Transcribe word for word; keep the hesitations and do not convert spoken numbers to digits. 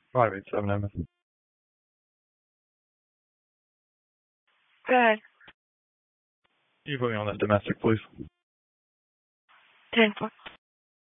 five eight seven M. Go ahead. Can you put me on that domestic, please? ten four.